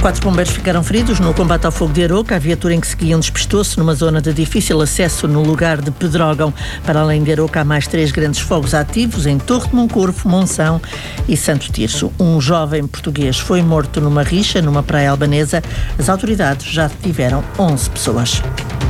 4 bombeiros ficaram feridos no combate ao fogo de Aroca. A viatura em que seguiam despistou-se numa zona de difícil acesso no lugar de Pedrógão. Para além de Aroca, há mais 3 grandes fogos ativos em Torre de Moncorvo, Monção e Santo Tirso. Um jovem português foi morto numa rixa numa praia albanesa. As autoridades já detiveram 11 pessoas.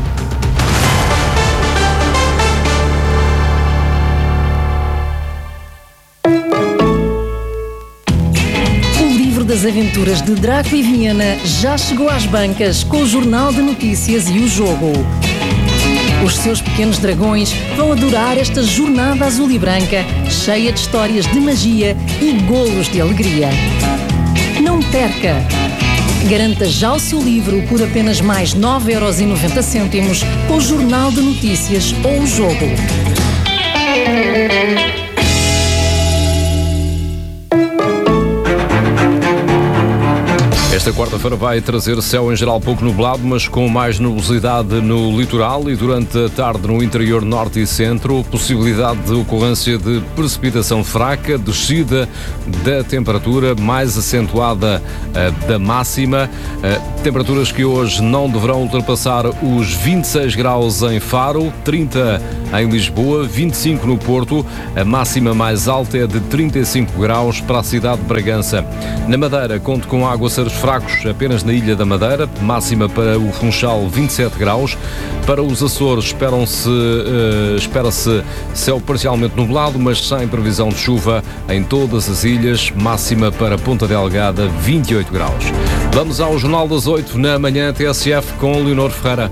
Das aventuras de Draco e Viena já chegou às bancas com o Jornal de Notícias e o Jogo. Os seus pequenos dragões vão adorar esta jornada azul e branca, cheia de histórias de magia e golos de alegria. Não perca! Garanta já o seu livro por apenas mais 9,90€ com o Jornal de Notícias ou o Jogo. Esta quarta-feira vai trazer céu em geral pouco nublado, mas com mais nubosidade no litoral e durante a tarde no interior norte e centro, possibilidade de ocorrência de precipitação fraca, descida da temperatura mais acentuada da máxima, temperaturas que hoje não deverão ultrapassar os 26 graus em Faro, 30 em Lisboa, 25 no Porto, a máxima mais alta é de 35 graus para a cidade de Bragança. Na Madeira, conto com aguaceiros fracos apenas na Ilha da Madeira, máxima para o Funchal 27 graus. Para os Açores espera-se céu parcialmente nublado, mas sem previsão de chuva em todas as ilhas, máxima para Ponta Delgada 28 graus. Vamos ao Jornal das 8 na manhã TSF com Leonor Ferreira.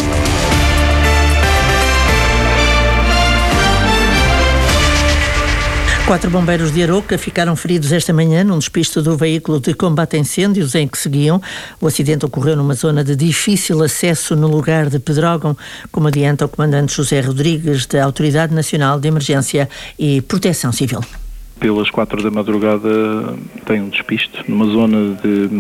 4 bombeiros de Aroca ficaram feridos esta manhã num despiste do veículo de combate a incêndios em que seguiam. O acidente ocorreu numa zona de difícil acesso no lugar de Pedrógão, como adianta o comandante José Rodrigues, da Autoridade Nacional de Emergência e Proteção Civil. Pelas 4 da madrugada tem um despiste numa zona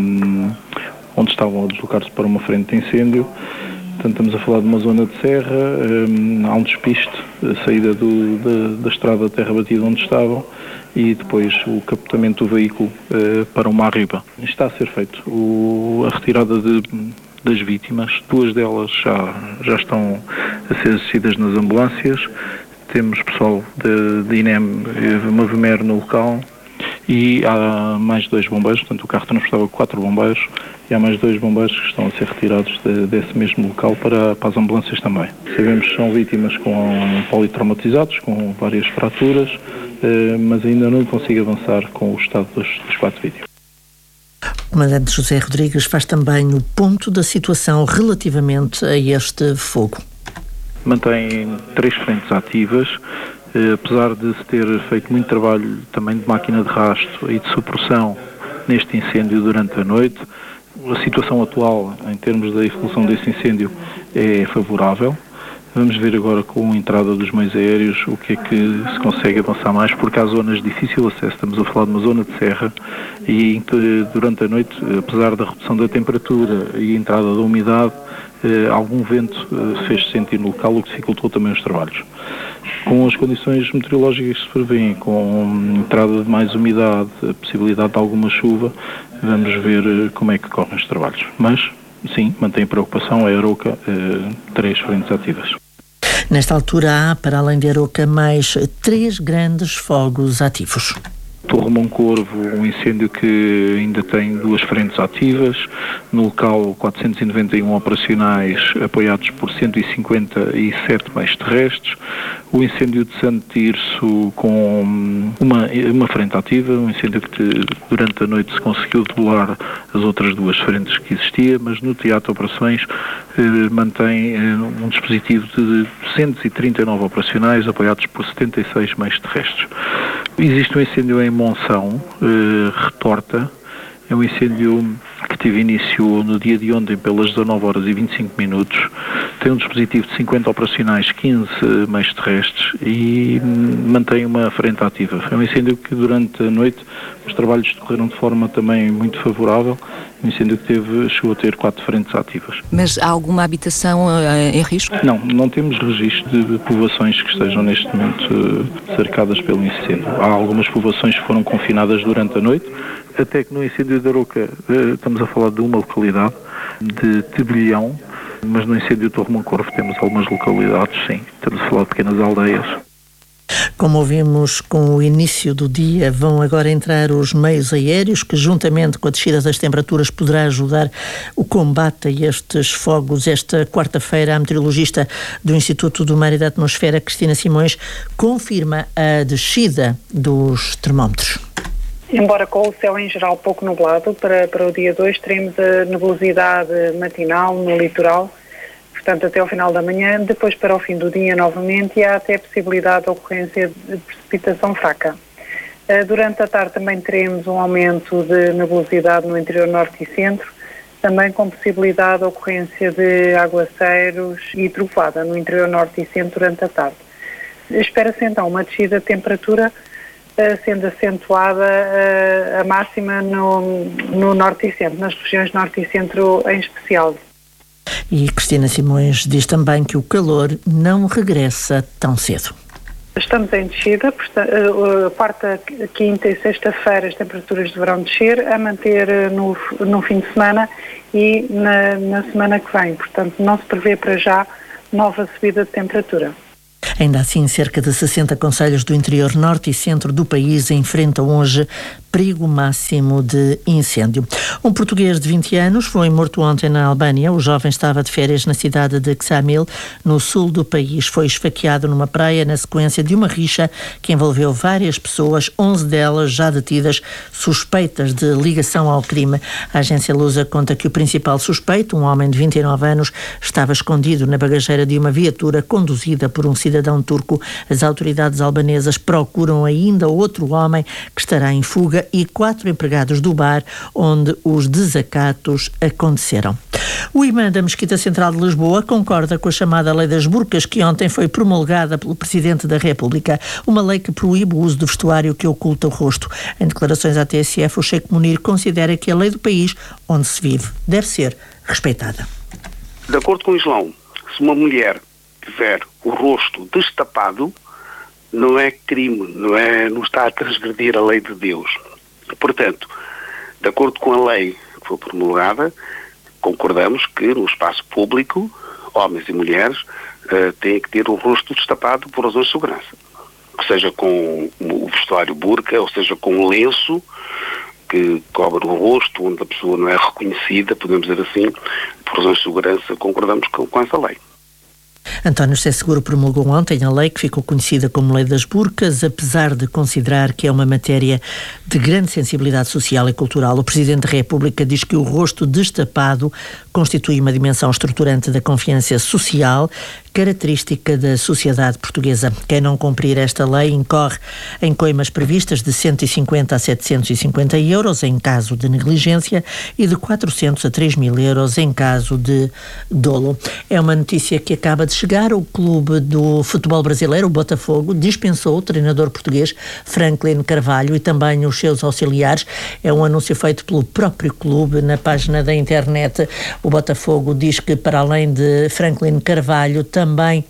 onde estavam a deslocar-se para uma frente de incêndio. Portanto, estamos a falar de uma zona de serra, há um despiste, a saída da estrada de terra batida onde estavam e depois o captamento do veículo para uma arriba. Está a ser feito a retirada das vítimas, 2 delas já estão a ser assistidas nas ambulâncias, temos pessoal de INEM e Movimer no local e há mais 2 bombeiros, portanto o carro transportava 4 bombeiros e há mais 2 bombeiros que estão a ser retirados desse mesmo local para as ambulâncias também. Sabemos que são vítimas com politraumatizados, com várias fraturas, mas ainda não consigo avançar com o estado das 4 vítimas. O comandante José Rodrigues faz também o ponto da situação relativamente a este fogo. Mantém 3 frentes ativas, apesar de se ter feito muito trabalho também de máquina de rastro e de supressão neste incêndio durante a noite. A situação atual, em termos da evolução desse incêndio, é favorável. Vamos ver agora com a entrada dos meios aéreos o que é que se consegue avançar mais, porque há zonas de difícil acesso. Estamos a falar de uma zona de serra e durante a noite, apesar da redução da temperatura e a entrada da umidade, algum vento fez-se sentir no local, o que dificultou também os trabalhos. Com as condições meteorológicas que se prevêem, com a entrada de mais umidade, a possibilidade de alguma chuva, vamos ver como é que correm os trabalhos. Mas, sim, mantém preocupação, é Aroca, 3 frentes ativas. Nesta altura há, para além de Aroca, mais 3 grandes fogos ativos. Torre Moncorvo, um incêndio que ainda tem 2 frentes ativas, no local 491 operacionais apoiados por 157 meios terrestres, o incêndio de Santo Tirso com uma frente ativa, um incêndio que durante a noite se conseguiu debelar as outras 2 frentes que existia, mas no teatro de operações mantém um dispositivo de 139 operacionais apoiados por 76 meios terrestres. Existe um incêndio em Monção, Retorta, é um incêndio que teve início no dia de ontem pelas 19h25, tem um dispositivo de 50 operacionais, 15 meios terrestres e mantém uma frente ativa. É um incêndio que durante a noite os trabalhos decorreram de forma também muito favorável, um incêndio que chegou a ter 4 frentes ativas. Mas há alguma habitação em risco? Não temos registro de povoações que estejam neste momento cercadas pelo incêndio. Há algumas povoações que foram confinadas durante a noite, até que no incêndio de Arouca estamos a falar de uma localidade, de Tebelhão, mas no incêndio de Torre Moncorvo temos algumas localidades, sim, estamos a falar de pequenas aldeias. Como ouvimos, com o início do dia vão agora entrar os meios aéreos, que juntamente com a descida das temperaturas poderá ajudar o combate a estes fogos. Esta quarta-feira a meteorologista do Instituto do Mar e da Atmosfera, Cristina Simões, confirma a descida dos termómetros. Embora com o céu em geral pouco nublado, para o dia 2 teremos a nebulosidade matinal no litoral, portanto até ao final da manhã, depois para o fim do dia novamente, e há até a possibilidade de ocorrência de precipitação fraca. Durante a tarde também teremos um aumento de nebulosidade no interior norte e centro, também com possibilidade de ocorrência de aguaceiros e trovoada no interior norte e centro durante a tarde. Espera-se então uma descida de temperatura, sendo acentuada a máxima no norte e centro, nas regiões norte e centro em especial. E Cristina Simões diz também que o calor não regressa tão cedo. Estamos em descida, quarta, quinta e sexta-feira as temperaturas deverão descer, a manter no fim de semana e na semana que vem. Portanto, não se prevê para já nova subida de temperatura. Ainda assim, cerca de 60 concelhos do interior norte e centro do país enfrentam hoje perigo máximo de incêndio. Um português de 20 anos foi morto ontem na Albânia. O jovem estava de férias na cidade de Ksamil, no sul do país. Foi esfaqueado numa praia na sequência de uma rixa que envolveu várias pessoas, 11 delas já detidas, suspeitas de ligação ao crime. A agência Lusa conta que o principal suspeito, um homem de 29 anos, estava escondido na bagageira de uma viatura conduzida por um cidadão turco. As autoridades albanesas procuram ainda outro homem que estará em fuga e 4 empregados do bar onde os desacatos aconteceram. O imã da Mesquita Central de Lisboa concorda com a chamada Lei das Burcas, que ontem foi promulgada pelo Presidente da República, uma lei que proíbe o uso de vestuário que oculta o rosto. Em declarações à TSF, o Sheikh Munir considera que a lei do país onde se vive deve ser respeitada. De acordo com o Islão, se uma mulher tiver o rosto destapado, não é crime, não está a transgredir a lei de Deus. Portanto, de acordo com a lei que foi promulgada, concordamos que no espaço público, homens e mulheres têm que ter o rosto destapado por razões de segurança. Seja com o vestuário burca, ou seja com um lenço que cobre o rosto, onde a pessoa não é reconhecida, podemos dizer assim, por razões de segurança, concordamos com essa lei. António José Seguro promulgou ontem a lei que ficou conhecida como Lei das Burcas, apesar de considerar que é uma matéria de grande sensibilidade social e cultural. O Presidente da República diz que o rosto destapado constitui uma dimensão estruturante da confiança social, característica da sociedade portuguesa. Quem não cumprir esta lei incorre em coimas previstas de 150 a 750 euros em caso de negligência e de 400 a 3 mil euros em caso de dolo. É uma notícia que acaba de chegar. O clube do futebol brasileiro, o Botafogo, dispensou o treinador português Franklin Carvalho e também os seus auxiliares. É um anúncio feito pelo próprio clube na página da internet. O Botafogo diz que, para além de Franklin Carvalho, também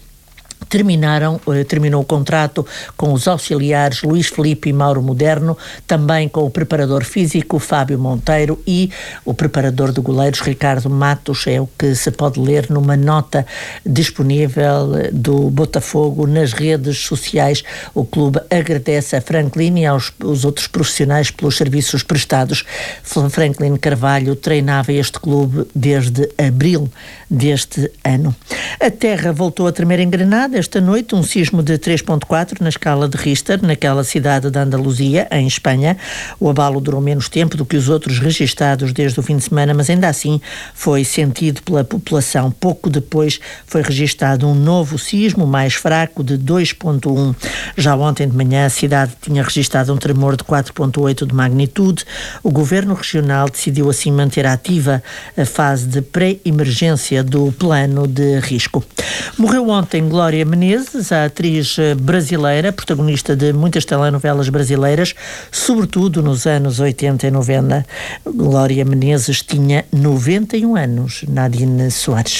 terminou o contrato com os auxiliares Luís Filipe e Mauro Moderno, também com o preparador físico Fábio Monteiro e o preparador de goleiros Ricardo Matos. É o que se pode ler numa nota disponível do Botafogo nas redes sociais. O clube agradece a Franklin e aos outros profissionais pelos serviços prestados. Franklin Carvalho treinava este clube desde abril deste ano. A terra voltou a tremer em Granada. esta noite um sismo de 3.4 na escala de Richter, naquela cidade da Andaluzia, em Espanha. O abalo durou menos tempo do que os outros registados desde o fim de semana, mas ainda assim foi sentido pela população. Pouco depois foi registado um novo sismo, mais fraco, de 2.1. Já ontem de manhã a cidade tinha registado um tremor de 4.8 de magnitude. O Governo Regional decidiu assim manter ativa a fase de pré-emergência do plano de risco. Morreu ontem Glória Menezes, a atriz brasileira, protagonista de muitas telenovelas brasileiras, sobretudo nos anos 80 e 90. Glória Menezes tinha 91 anos. Nadine Soares.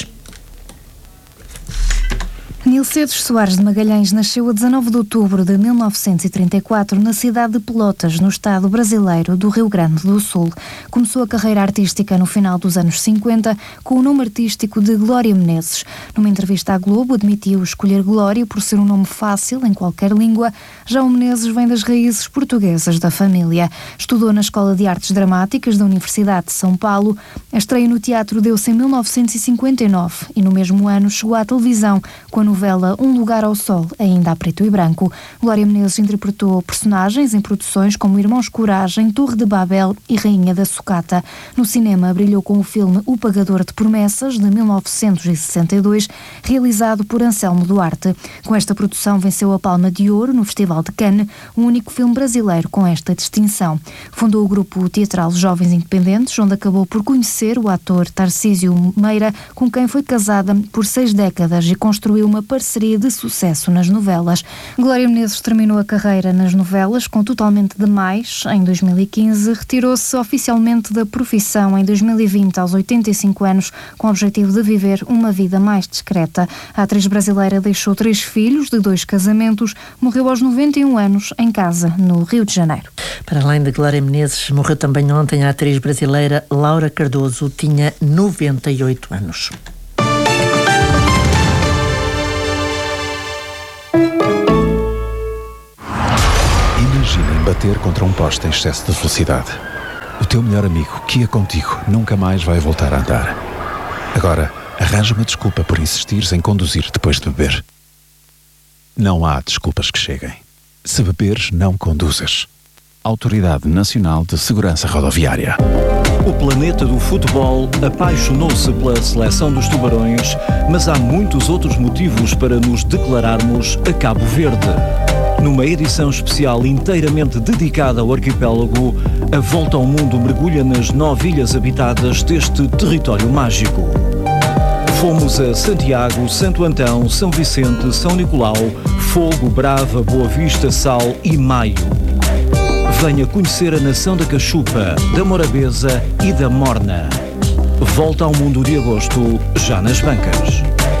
Nilcedes Soares de Magalhães nasceu a 19 de outubro de 1934 na cidade de Pelotas, no estado brasileiro do Rio Grande do Sul. Começou a carreira artística no final dos anos 50 com o nome artístico de Glória Menezes. Numa entrevista à Globo, admitiu escolher Glória por ser um nome fácil em qualquer língua. Já o Menezes vem das raízes portuguesas da família. Estudou na Escola de Artes Dramáticas da Universidade de São Paulo. A estreia no teatro deu-se em 1959 e no mesmo ano chegou à televisão com a novela Um Lugar ao Sol, ainda a preto e branco. Glória Menezes interpretou personagens em produções como Irmãos Coragem, Torre de Babel e Rainha da Sucata. No cinema brilhou com o filme O Pagador de Promessas, de 1962, realizado por Anselmo Duarte. Com esta produção venceu a Palma de Ouro no Festival de Cannes, o único filme brasileiro com esta distinção. Fundou o grupo teatral Jovens Independentes, onde acabou por conhecer o ator Tarcísio Meira, com quem foi casada por 6 décadas e construiu uma parceria de sucesso nas novelas. Glória Menezes terminou a carreira nas novelas com Totalmente Demais em 2015, retirou-se oficialmente da profissão em 2020 aos 85 anos, com o objetivo de viver uma vida mais discreta. A atriz brasileira deixou 3 filhos de 2 casamentos, morreu aos 91 anos em casa, no Rio de Janeiro. Para além de Glória Menezes, morreu também ontem a atriz brasileira Laura Cardoso, tinha 98 anos. Imaginem bater contra um poste em excesso de velocidade. O teu melhor amigo, que ia contigo, nunca mais vai voltar a andar. Agora, arranja uma desculpa por insistires em conduzir depois de beber. Não há desculpas que cheguem. Se beberes, não conduzas. Autoridade Nacional de Segurança Rodoviária. O planeta do futebol apaixonou-se pela seleção dos Tubarões, mas há muitos outros motivos para nos declararmos a Cabo Verde. Numa edição especial inteiramente dedicada ao arquipélago, a Volta ao Mundo mergulha nas 9 ilhas habitadas deste território mágico. Fomos a Santiago, Santo Antão, São Vicente, São Nicolau, Fogo, Brava, Boa Vista, Sal e Maio. Venha conhecer a nação da Cachupa, da Morabeza e da Morna. Volta ao Mundo de agosto, já nas bancas.